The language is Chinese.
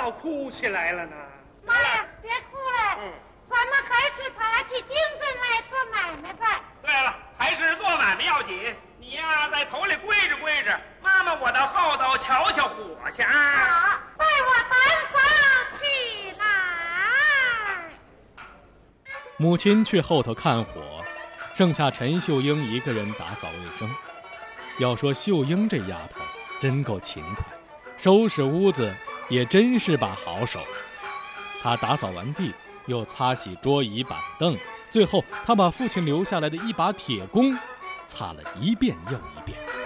要哭起来了呢？ 妈呀，别哭了，咱们还是爬起精神来做买卖吧。 对了，还是做买卖要紧。你呀，在头里跪着跪着，妈妈我到后头瞧瞧火去啊。 好，带我单房起来。 母亲去后头看火，剩下陈秀英一个人打扫卫生。要说秀英这丫头真够勤快，收拾屋子也真是把好手。她打扫完地，又擦洗桌椅板凳，最后她把父亲留下来的一把铁弓擦了一遍又一遍。